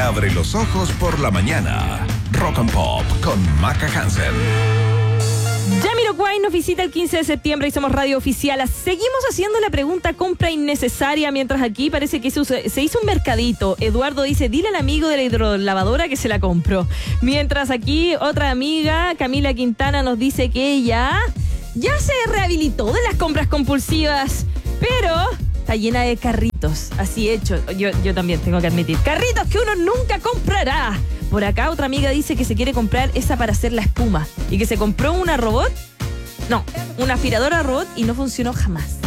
abre los ojos por la mañana. Rock and Pop con Maca Hansen. Jamiroquai nos visita el 15 de septiembre y somos radio oficial. Seguimos haciendo la pregunta compra innecesaria, mientras aquí parece que se hizo un mercadito. Eduardo dice, dile al amigo de la hidrolavadora que se la compró. Mientras aquí otra amiga, Camila Quintana, nos dice que ella ya se rehabilitó de las compras compulsivas, pero está llena de carritos, así hecho. Yo también tengo que admitir, carritos que uno nunca comprará. Por acá otra amiga dice que se quiere comprar esa para hacer la espuma y que se compró una aspiradora robot y no funcionó jamás.